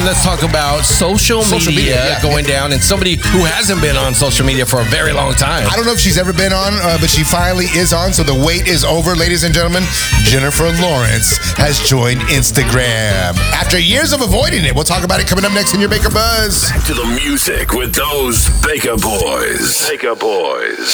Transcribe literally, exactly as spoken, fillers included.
let's talk about social, Social media, media, yeah. going down, and somebody who hasn't been on social media for a very long time. I don't know if she's ever been on, uh, but she finally is on, so the wait is over, ladies and gentlemen. Jennifer Lawrence has joined Instagram. After years of avoiding it, we'll talk about it coming up next in your Baker Buzz. Back to the music with those Baker Boys. Baker Boys.